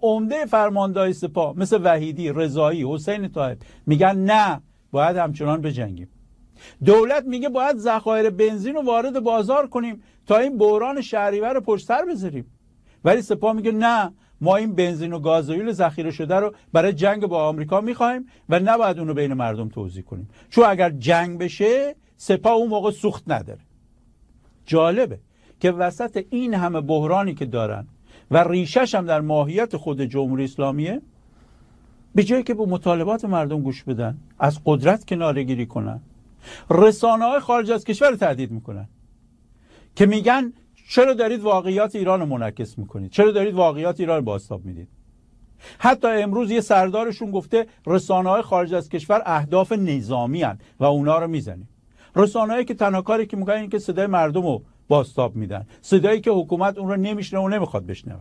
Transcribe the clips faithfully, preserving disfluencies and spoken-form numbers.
عمده فرماندهای سپاه مثل وحیدی، رضایی، حسین طاهر میگن نه، باید همچنان بجنگیم. دولت میگه باید ذخایر بنزین رو وارد بازار کنیم تا این بحران شهریور رو پشت سر بذاریم، ولی سپاه میگه نه، ما این بنزین و گازوئیل ذخیره شده رو برای جنگ با آمریکا میخوایم و نباید اون رو بین مردم توزیع کنیم، چون اگر جنگ بشه سپاه اون موقع سوخت نداره. جالبه که وسط این همه بحرانی که دارن و ریشش هم در ماهیت خود جمهوری اسلامیه، به جایی که به مطالبات مردم گوش بدن، از قدرت کناره‌گیری کنن، رسانه‌های خارج از کشور رو تهدید میکنن که میگن چرا دارید واقعیات ایران رو منعکس میکنید، چرا دارید واقعیات ایران رو بازتاب میدید. حتی امروز یه سردارشون گفته رسانه‌های خارج از کشور اهداف نظامی هن و اونا رو میزنیم. رسانه‌هایی که تنها کاری که میکنن این که صدای مردم رو بازتاب میدن، صدایی که حکومت اون رو نمیشنه و نمیخواد بشنوه.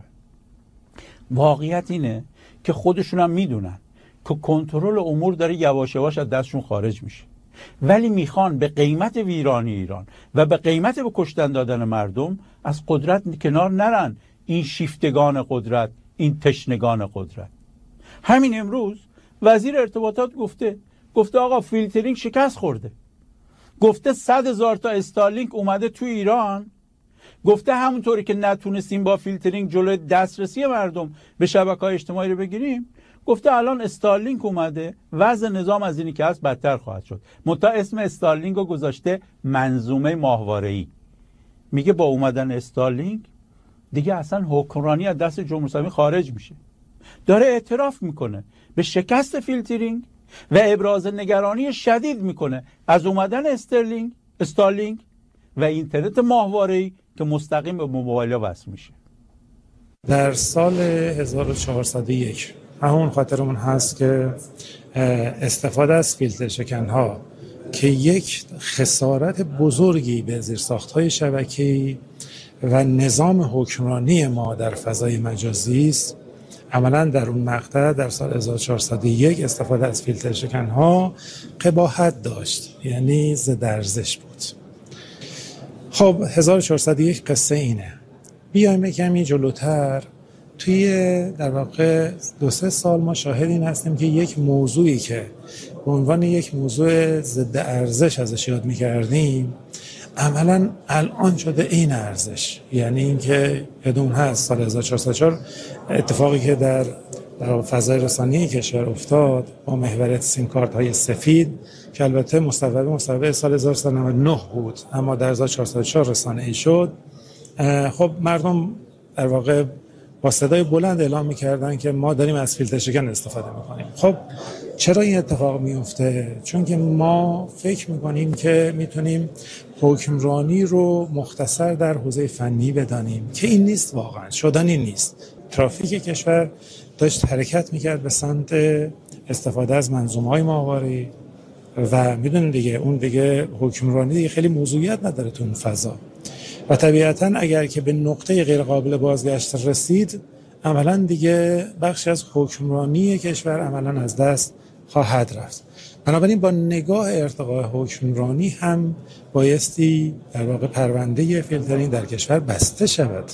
واقعیت اینه که خودشون هم میدونن که کنترل امور داره یواش یواش از دستشون خارج میشه، ولی میخوان به قیمت ویرانی ایران و به قیمت به کشتن دادن مردم از قدرت کنار نرن. این شیفتگان قدرت، این تشنگان قدرت. همین امروز وزیر ارتباطات گفته گفته آقا فیلترینگ شکست خورده، گفته صد هزار تا استارلینک اومده تو ایران، گفته همونطوری که نتونستیم با فیلترینگ جلوی دسترسی مردم به شبکه‌های اجتماعی رو بگیریم، گفته الان استارلینک اومده، وضع نظام از اینی که هست بدتر خواهد شد. منتها اسم استارلینک رو گذاشته منظومه ماهواره‌ای. میگه با اومدن استارلینک دیگه اصلا حکمرانی از دست جمهوری اسلامی خارج میشه. داره اعتراف میکنه به شکست فیلترینگ و ابراز نگرانی شدید میکنه از اومدن استرلینگ استارلینک و اینترنت ماهواره‌ای که مستقیم به موبایل‌ها وصل میشه. در سال هزار و چهارصد و یک همون خاطرمون هست که استفاده از فیلتر شکن‌ها که یک خسارت بزرگی به زیرساخت‌های شبکه‌ای و نظام حکمرانی ما در فضای مجازی است، عملاً در اون مقطع در سال هزار و چهارصد و یک استفاده از فیلتر شکن‌ها قباحت داشت، یعنی ضد ارزش بود. خب هزار و چهارصد و یک قصه اینه. بیایم کمی جلوتر، توی در واقع دو سه سال ما شاهد این هستیم که یک موضوعی که به عنوان یک موضوع ضد ارزش ازش یاد می‌کردیم عملاً الان شده این ارزش. یعنی اینکه یادمون هست سال هزار و چهارصد و چهار اتفاقی که در در فضای رسانه‌ای کشور افتاد با محور سیم کارت های سفید که البته مصوبه مصوبه سال هزار و سیصد و نود و نه بود اما در هزار و چهارصد و چهار رسانه‌ای شد. خب مردم در واقع با صدای بلند اعلام می‌کردن که ما داریم از فیلتر شکن استفاده می‌کنیم. خب چرا این اتفاق میفته؟ چون که ما فکر می‌کنیم که میتونیم حکمرانی رو مختصر در حوزه فنی بدانیم که این نیست، واقعا شدنی نیست. ترافیک کشور داشت حرکت می‌کرد به سمت استفاده از منظومه‌های ماهواره‌ای و میدونیم دیگه اون دیگه حکمرانی دیگه خیلی موضوعیت نداره تو اون فضا و طبیعتاً اگر که به نقطه غیر قابل بازگشت رسید عملاً دیگه بخشی از حکمرانی کشور عملاً از دست خواهد رفت. بنابراین با نگاه ارتقاء حکمرانی هم بایستی در واقع پرونده فیلترینگ در کشور بسته شود.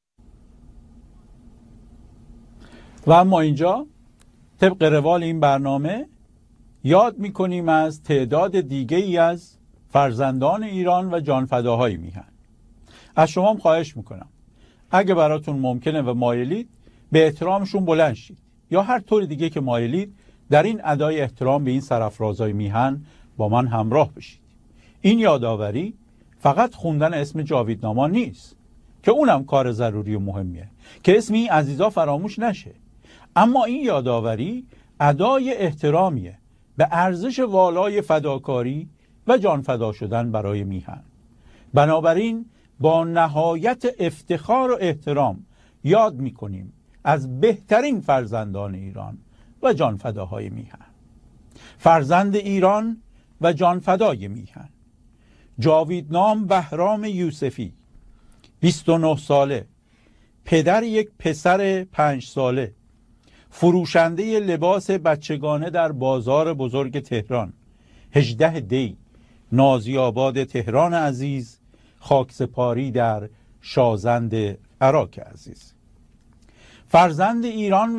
و اما اینجا طبق روال این برنامه یاد می‌کنیم از تعداد دیگه‌ای از فرزندان ایران و جانفداهای میهن. از شما هم خواهش میکنم اگه براتون ممکنه و مایلید به احترامشون بلند شید یا هر طور دیگه که مایلید در این ادای احترام به این سرافرازای میهن با من همراه بشید. این یادآوری فقط خوندن اسم جاویدناما نیست که اونم کار ضروری و مهمیه که اسم این عزیزا فراموش نشه، اما این یادآوری ادای احترامیه به ارزش والای فداکاری و جان فدا شدن برای میهن. بنابراین با نهایت افتخار و احترام یاد میکنیم از بهترین فرزندان ایران و جانفداهای میهن. فرزند ایران و جانفدای میهن، جاویدنام بهرام یوسفی، بیست و نه ساله، پدر یک پسر پنج ساله، فروشنده لباس بچگانه در بازار بزرگ تهران، هجده دی، نازی آباد تهران عزیز، خاکسپاری در شازند عراق عزیز. فرزند ایران